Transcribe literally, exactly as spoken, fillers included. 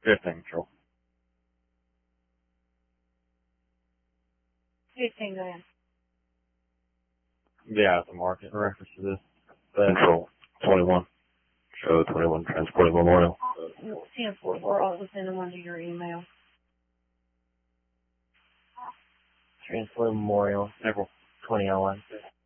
fifteen control. Fifteen, go ahead. Yeah, the market in reference to this. Control twenty-one. Show twenty-one transporting Memorial. ten four four, I'll send them under your email. Transport Memorial, April. twenty oh one.